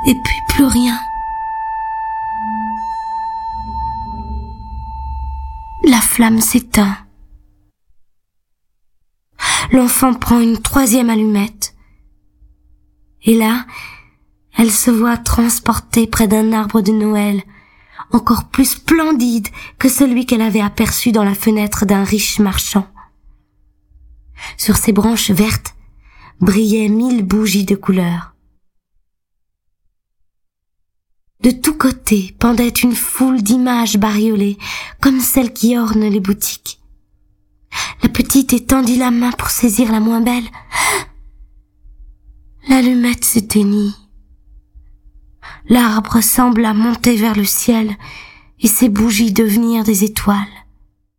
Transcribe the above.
Et puis plus rien. La flamme s'éteint. L'enfant prend une 3e allumette. Et là, elle se voit transportée près d'un arbre de Noël, encore plus splendide que celui qu'elle avait aperçu dans la fenêtre d'un riche marchand. Sur ses branches vertes brillaient 1000 bougies de couleurs. De tous côtés pendait une foule d'images bariolées, comme celles qui ornent les boutiques. La petite étendit la main pour saisir la moins belle. L'allumette s'éteignit. L'arbre sembla monter vers le ciel et ses bougies devenir des étoiles.